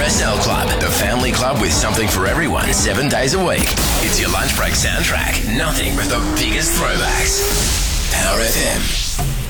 RSL Club, the family club with something for everyone 7 days a week. It's your lunch break soundtrack. Nothing but the biggest throwbacks. Power FM.